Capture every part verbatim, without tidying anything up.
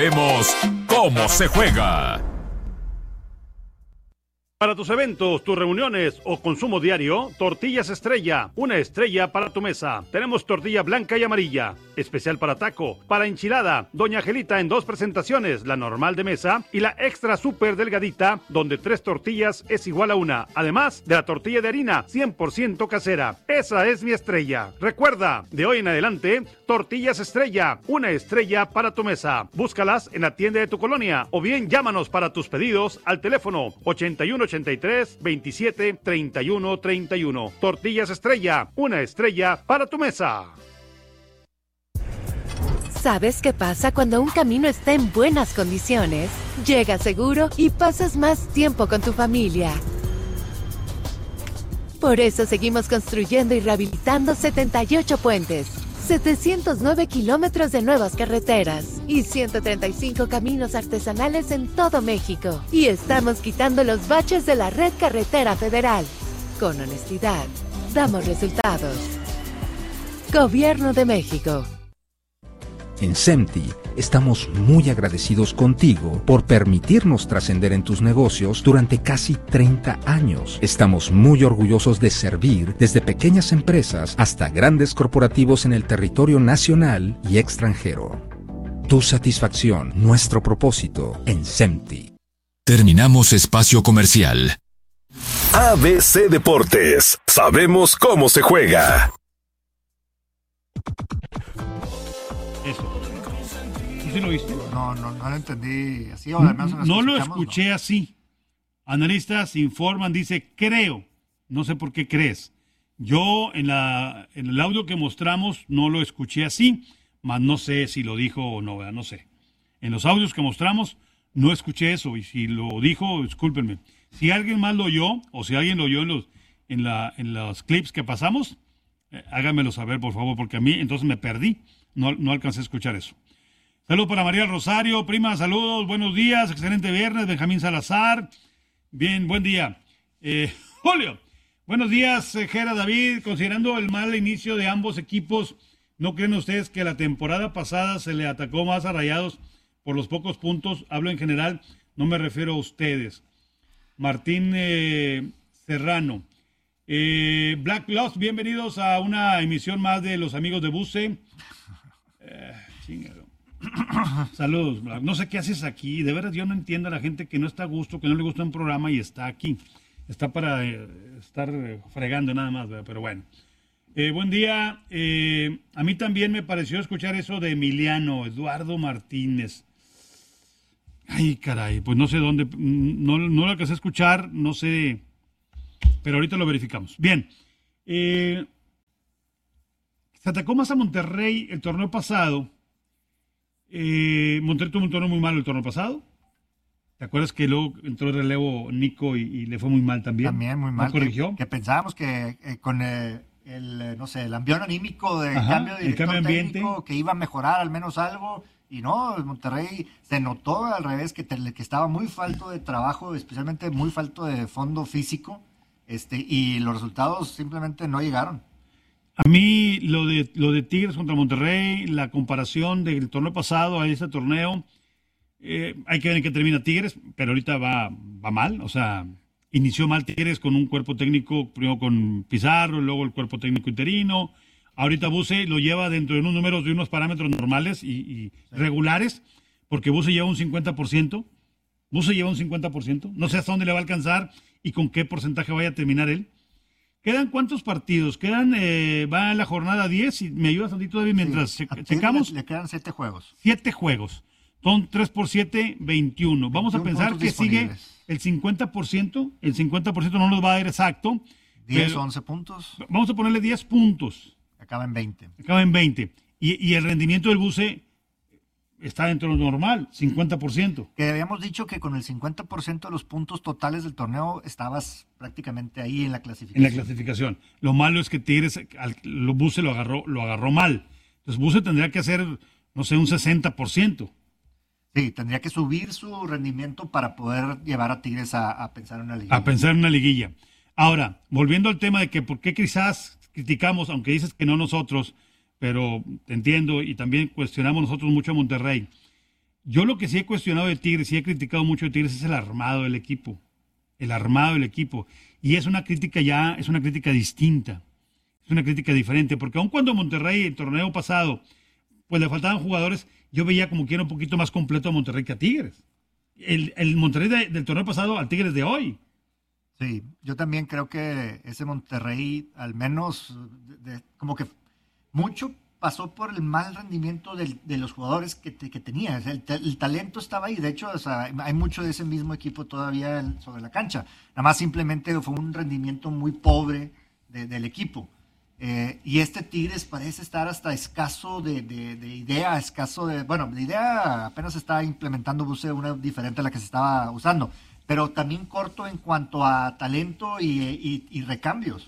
Vemos cómo se juega. Para tus eventos, tus reuniones o consumo diario, Tortillas Estrella, una estrella para tu mesa. Tenemos tortilla blanca y amarilla, especial para taco, para enchilada, Doña Angelita en dos presentaciones, la normal de mesa y la extra súper delgadita, donde tres tortillas es igual a una. Además de la tortilla de harina, cien por ciento casera. Esa es mi estrella. Recuerda, de hoy en adelante, Tortillas Estrella, una estrella para tu mesa. Búscalas en la tienda de tu colonia o bien llámanos para tus pedidos al teléfono ochenta y uno ochenta y tres, veintisiete, treinta y uno, treinta y uno. Tortillas Estrella, una estrella para tu mesa. ¿Sabes qué pasa cuando un camino está en buenas condiciones? Llega seguro y pasas más tiempo con tu familia. Por eso seguimos construyendo y rehabilitando setenta y ocho puentes, setecientos nueve kilómetros de nuevas carreteras y ciento treinta y cinco caminos artesanales en todo México. Y estamos quitando los baches de la red carretera federal. Con honestidad, damos resultados. Gobierno de México. En SEMTI estamos muy agradecidos contigo por permitirnos trascender en tus negocios durante casi treinta años. Estamos muy orgullosos de servir desde pequeñas empresas hasta grandes corporativos en el territorio nacional y extranjero. Tu satisfacción, nuestro propósito en SEMTI. Terminamos espacio comercial. A B C Deportes. Sabemos cómo se juega. Eso. ¿Sí lo viste? No, no, no lo entendí así. O al menos no, no lo escuché no. así. Analistas informan, dice, creo. No sé por qué crees. Yo en, la, en el audio que mostramos no lo escuché así, mas no sé si lo dijo o no, ¿verdad? No sé. En los audios que mostramos no escuché eso, y si lo dijo, discúlpenme. Si alguien más lo oyó, o si alguien lo oyó en los, en la, en los clips que pasamos, eh, háganmelo saber, por favor, porque a mí entonces me perdí. No, no alcancé a escuchar eso. Saludos para María Rosario, prima, saludos, buenos días, excelente viernes, Benjamín Salazar. Bien, buen día. Eh, Julio, buenos días, Jera David. Considerando el mal inicio de ambos equipos, ¿no creen ustedes que la temporada pasada se le atacó más a Rayados por los pocos puntos? Hablo en general, no me refiero a ustedes. Martín eh, Serrano. Eh, Black Lost, bienvenidos a una emisión más de los amigos de Buce. Eh, chingado. Saludos, Black. No sé qué haces aquí. De verdad, yo no entiendo a la gente que no está a gusto, que no le gusta un programa y está aquí. Está para eh, estar eh, fregando nada más, ¿verdad? Pero bueno. Eh, buen día. Eh, a mí también me pareció escuchar eso de Emiliano, Eduardo Martínez. Ay, caray, pues no sé dónde, no, no lo alcancé a escuchar, no sé, pero ahorita lo verificamos. Bien, eh, se atacó más a Monterrey el torneo pasado. Eh, Monterrey tuvo un torneo muy malo el torneo pasado. ¿Te acuerdas que luego entró el relevo Nico y, y le fue muy mal también? También muy mal. ¿No corrigió? Que, que pensábamos que eh, con eh, el, no sé, el ambión anímico de Ajá, cambio de director cambio de ambiente, técnico, que iba a mejorar al menos algo. Y no, el Monterrey se notó al revés que, te, que estaba muy falto de trabajo, especialmente muy falto de fondo físico, este, y los resultados simplemente no llegaron. A mí lo de lo de Tigres contra Monterrey, la comparación del torneo pasado a este torneo, eh, hay que ver en qué termina Tigres, pero ahorita va, va mal, o sea, inició mal Tigres con un cuerpo técnico, primero con Pizarro, luego el cuerpo técnico interino. Ahorita Buse lo lleva dentro de unos números, de unos parámetros normales y, y sí. regulares, porque Buse lleva un cincuenta por ciento. Buse lleva un cincuenta por ciento. No sé hasta dónde le va a alcanzar y con qué porcentaje vaya a terminar él. ¿Quedan cuántos partidos? Quedan, eh, va en la jornada diez, y me ayudas tantito todavía mientras sí. checamos. Le, le quedan siete juegos. Siete juegos. Son tres por siete, veintiuno. Vamos a pensar que sigue el cincuenta por ciento. El cincuenta por ciento no nos va a dar exacto. diez, once puntos. Vamos a ponerle diez puntos. Acaba en veinte. Acaba en veinte. Y, y el rendimiento del Buse está dentro de lo normal, cincuenta por ciento. Que habíamos dicho que con el cincuenta por ciento de los puntos totales del torneo estabas prácticamente ahí en la clasificación. En la clasificación. Lo malo es que Tigres, al, lo Buse lo agarró, lo agarró mal. Entonces Buse tendría que hacer, no sé, un sesenta por ciento. Sí, tendría que subir su rendimiento para poder llevar a Tigres a, a pensar en una liguilla. A pensar en una liguilla. Ahora, volviendo al tema de que por qué quizás criticamos, aunque dices que no nosotros, pero te entiendo, y también cuestionamos nosotros mucho a Monterrey. Yo lo que sí he cuestionado de Tigres y he criticado mucho de Tigres es el armado del equipo. El armado del equipo. Y es una crítica ya, es una crítica distinta. Es una crítica diferente. Porque aun cuando Monterrey, el torneo pasado, pues le faltaban jugadores, yo veía como que era un poquito más completo a Monterrey que a Tigres. El, el Monterrey de, del torneo pasado al Tigres de hoy. Sí, yo también creo que ese Monterrey, al menos, de, de, como que mucho pasó por el mal rendimiento del, de los jugadores que, te, que tenía. El, el talento estaba ahí. De hecho, o sea, hay mucho de ese mismo equipo todavía sobre la cancha. Nada más simplemente fue un rendimiento muy pobre de, del equipo. Eh, y este Tigres parece estar hasta escaso de, de, de idea, escaso de... Bueno, de idea apenas está implementando Buse una diferente a la que se estaba usando, pero también corto en cuanto a talento y, y, y recambios.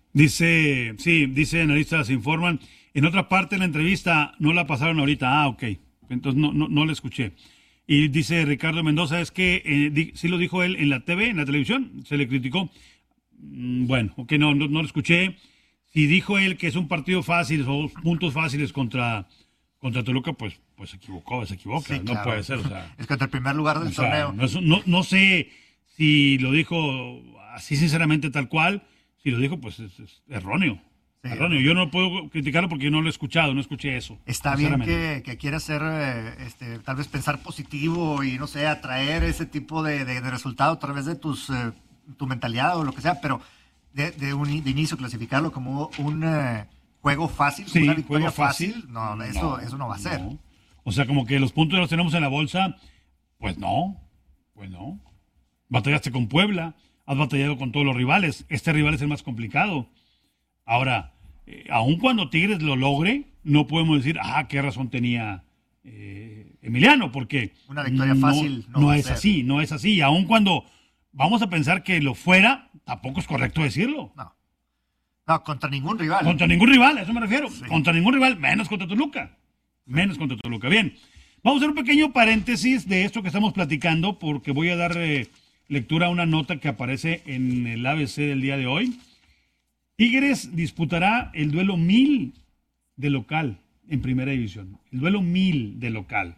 Dice, sí, dice analistas informan. En otra parte de la entrevista no la pasaron ahorita. Ah, ok. Entonces no, no, no la escuché. Y dice Ricardo Mendoza, es que eh, di, sí lo dijo él en la T V, en la televisión, se le criticó. Mm, bueno, ok, no, no, no lo escuché. Si dijo él que es un partido fácil o puntos fáciles contra, contra Toluca, pues, pues se equivocó, se equivoca. Sí, no claro. Puede ser. O sea, es contra el primer lugar del o sea, torneo. No, no, no sé si lo dijo así sinceramente tal cual. Si lo dijo, pues es, es erróneo. Sí, erróneo. Yo no puedo criticarlo porque no lo he escuchado, no escuché eso. Está bien que, que quiera hacer, este, tal vez pensar positivo y, no sé, atraer ese tipo de, de, de resultado a través de tus, eh, tu mentalidad o lo que sea, pero de, de, un, de inicio clasificarlo como un eh, juego fácil, sí, una victoria fácil, fácil, no, eso no, eso no va a ser. No. O sea, como que los puntos los tenemos en la bolsa, pues no, pues no. Batallaste con Puebla, has batallado con todos los rivales, este rival es el más complicado. Ahora, eh, aun cuando Tigres lo logre, no podemos decir, ah, qué razón tenía eh, Emiliano, porque una victoria no, fácil no, no va es a ser. así, no es así. Aun cuando vamos a pensar que lo fuera, tampoco es correcto decirlo. No, no contra ningún rival. Contra ningún rival, a eso me refiero. Sí. Contra ningún rival, menos contra Toluca. Menos contra Toluca. Bien, vamos a hacer un pequeño paréntesis de esto que estamos platicando, porque voy a dar eh, lectura a una nota que aparece en el A B C del día de hoy. Tigres disputará el duelo mil de local en primera división. El duelo mil de local.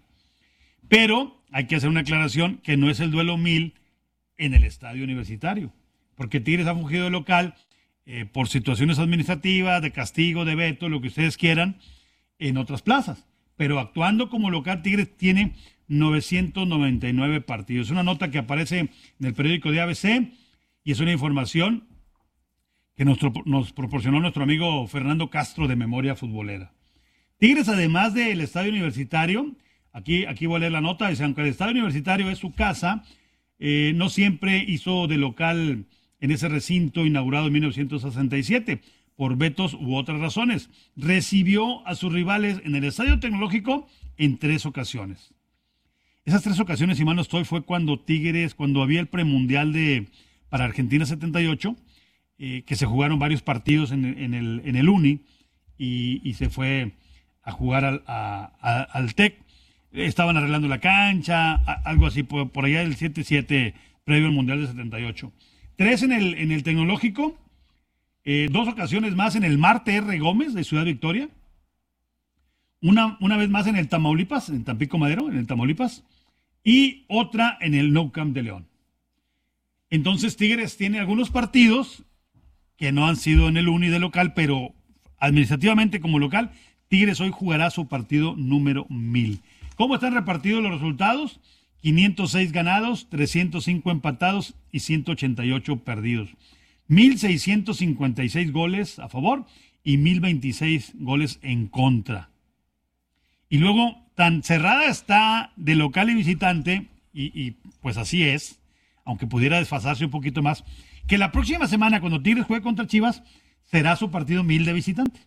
Pero hay que hacer una aclaración que no es el duelo mil en el estadio universitario. Porque Tigres ha fungido de local eh, por situaciones administrativas, de castigo, de veto, lo que ustedes quieran, en otras plazas. Pero actuando como local, Tigres tiene novecientos noventa y nueve partidos. Es una nota que aparece en el periódico de A B C y es una información que nos, nos proporcionó nuestro amigo Fernando Castro de Memoria Futbolera. Tigres, además del estadio universitario, aquí, aquí voy a leer la nota, dice, aunque el estadio universitario es su casa, eh, no siempre hizo de local en ese recinto inaugurado en mil novecientos sesenta y siete, por vetos u otras razones. Recibió a sus rivales en el Estadio Tecnológico en tres ocasiones. Esas tres ocasiones, si mal no estoy, fue cuando Tigres, cuando había el premundial de, para Argentina setenta y ocho, Eh, que se jugaron varios partidos en, en, el, en el Uni y, y se fue a jugar al, a, a, al T E C. Estaban arreglando la cancha, a, algo así, por, por allá del siete siete previo al Mundial de setenta y ocho. Tres en el, en el Tecnológico, eh, dos ocasiones más en el Marte R. Gómez de Ciudad Victoria, una, una vez más en el Tamaulipas, en Tampico Madero, en el Tamaulipas, y otra en el Nou Camp de León. Entonces Tigres tiene algunos partidos que no han sido en el Uni de local, pero administrativamente como local, Tigres hoy jugará su partido número mil. ¿Cómo están repartidos los resultados? quinientos seis ganados, trescientos cinco empatados y ciento ochenta y ocho perdidos. mil seiscientos cincuenta y seis goles a favor y mil veintiséis goles en contra. Y luego, tan cerrada está de local y visitante, y, y pues así es, aunque pudiera desfasarse un poquito más, que la próxima semana, cuando Tigres juegue contra Chivas, será su partido mil de visitante.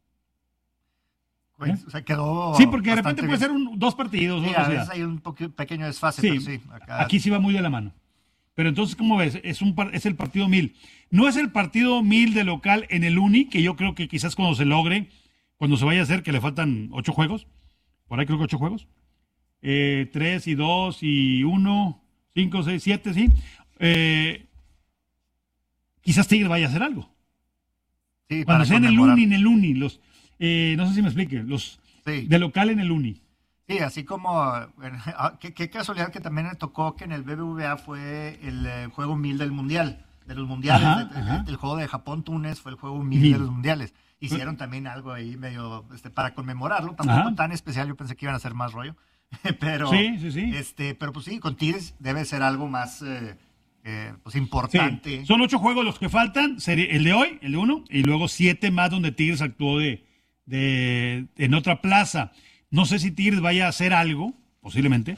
Pues, ¿eh? O sea, quedó sí, porque de repente bien. Puede ser un, dos partidos. Sí, o a sea. veces hay un poqu- pequeño desfase, sí, pero sí. Acá... Aquí sí va muy de la mano. Pero entonces, ¿cómo ves? Es, un, es el partido mil. No es el partido mil de local en el Uni, que yo creo que quizás cuando se logre, cuando se vaya a hacer, que le faltan ocho juegos, por ahí creo que ocho juegos, eh, tres y dos y uno, cinco, seis, siete, sí. Eh, quizás Tigres vaya a hacer algo. Sí, cuando sea en el Uni, en el Uni, los, eh, no sé si me explique, los sí. de local en el Uni. Sí, así como, bueno, qué, qué casualidad que también me tocó que en el B B V A fue el eh, juego mil del Mundial, de los Mundiales, Ajá, de- ajá. de- el juego de Japón-Túnez fue el juego mil Mil. de los Mundiales. Hicieron también algo ahí medio, este, para conmemorarlo, tampoco Ajá. tan especial, yo pensé que iban a hacer más rollo, pero, Sí, sí, sí. este, pero pues sí, con Tigres debe ser algo más, eh, eh, pues Sí, importante. son ocho juegos los que faltan, sería el de hoy, el de uno, y luego siete más donde Tigres actuó de, de en otra plaza. No sé si Tigres vaya a hacer algo, posiblemente,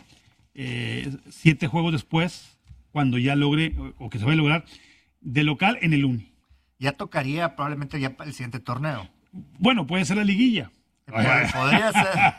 eh, siete juegos después, cuando ya logre, o, o que se vaya a lograr, de local en el Uni. Ya tocaría probablemente ya para el siguiente torneo. Bueno, puede ser la liguilla. Pod- Podría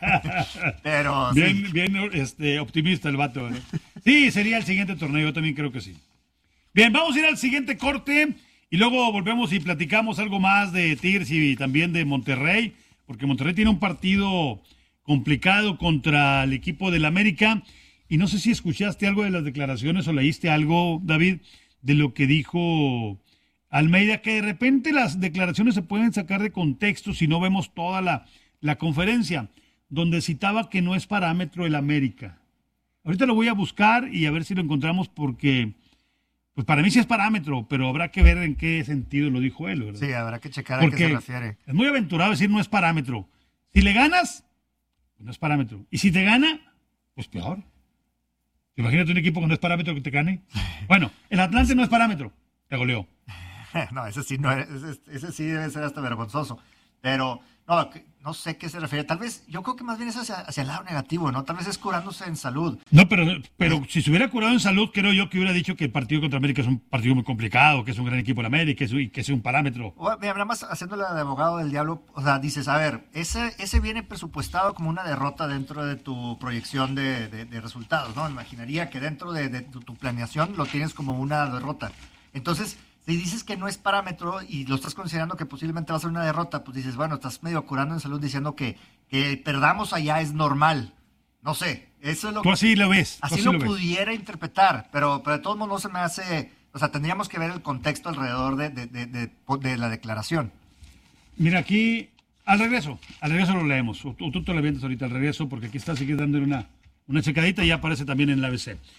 ser, pero sí. Bien, bien este, optimista el vato, ¿no? Sí, sería el siguiente torneo, yo también creo que sí. Bien, vamos a ir al siguiente corte y luego volvemos y platicamos algo más de Tigres y también de Monterrey, porque Monterrey tiene un partido complicado contra el equipo del América. Y no sé si escuchaste algo de las declaraciones o leíste algo, David, de lo que dijo Almeida, que de repente las declaraciones se pueden sacar de contexto si no vemos toda la, la conferencia, donde citaba que no es parámetro el América. Ahorita lo voy a buscar y a ver si lo encontramos porque, pues para mí sí es parámetro, pero habrá que ver en qué sentido lo dijo él, ¿verdad? Sí, habrá que checar a qué se Porque refiere. es muy aventurado decir no es parámetro. Si le ganas, pues no es parámetro. Y si te gana, pues peor. Imagínate un equipo que no es parámetro que te gane. Bueno, el Atlante no es parámetro, te goleó. No, ese sí, no, ese, ese sí debe ser hasta vergonzoso. Pero, no, que- no sé a qué se refiere. Tal vez, yo creo que más bien es hacia, hacia el lado negativo, ¿no? Tal vez es curándose en salud. No, pero, pero si se hubiera curado en salud, creo yo que hubiera dicho que el partido contra América es un partido muy complicado, que es un gran equipo el América y que es- y que es un parámetro. O, mira, nada más haciéndola de abogado del diablo, o sea, dices, a ver, ese, ese viene presupuestado como una derrota dentro de tu proyección de, de- de resultados, ¿no? Imaginaría que dentro de, de tu, tu planeación lo tienes como una derrota. Entonces, si dices que no es parámetro y lo estás considerando que posiblemente va a ser una derrota, pues dices, bueno, estás medio curando en salud diciendo que, que perdamos allá es normal. No sé, eso es lo Tú así lo ves. tú Así así lo, lo ves. pudiera interpretar, pero, pero de todos modos no se me hace... O sea, tendríamos que ver el contexto alrededor de, de, de, de- de la declaración. Mira, aquí, al regreso, al regreso lo leemos. O tú, tú te lo avientas ahorita al regreso, porque aquí está, sigue dándole una, una checadita y ya aparece también en la A B C.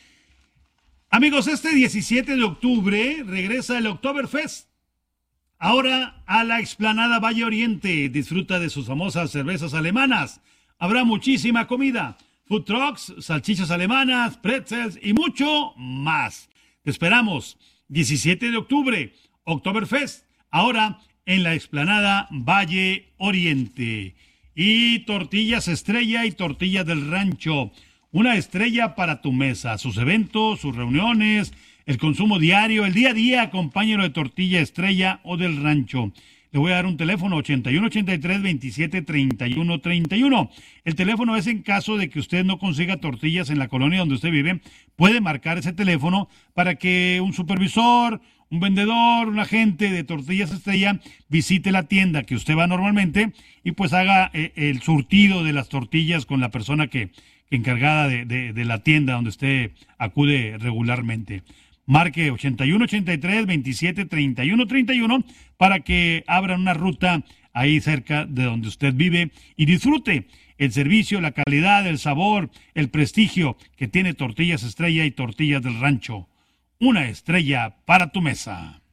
Amigos, este diecisiete de octubre regresa el Oktoberfest. Ahora a la explanada Valle Oriente. Disfruta de sus famosas cervezas alemanas. Habrá muchísima comida, food trucks, salchichas alemanas, pretzels y mucho más. Te esperamos. diecisiete de octubre, Oktoberfest. Ahora en la explanada Valle Oriente. Y tortillas estrella y tortillas del rancho. Una estrella para tu mesa, sus eventos, sus reuniones, el consumo diario, el día a día, acompáñalo de tortilla estrella o del rancho. Le voy a dar un teléfono ochenta y uno ochenta y tres veintisiete treinta y uno treinta y uno. El teléfono es en caso de que usted no consiga tortillas en la colonia donde usted vive. Puede marcar ese teléfono para que un supervisor, un vendedor, un agente de tortillas estrella visite la tienda que usted va normalmente y pues haga eh, el surtido de las tortillas con la persona que, que encargada de, de, de la tienda donde usted acude regularmente. Marque ochenta y uno ochenta y tres veintisiete treinta y uno treinta y uno para que abran una ruta ahí cerca de donde usted vive y disfrute el servicio, la calidad, el sabor, el prestigio que tiene Tortillas Estrella y Tortillas del Rancho. Una estrella para tu mesa.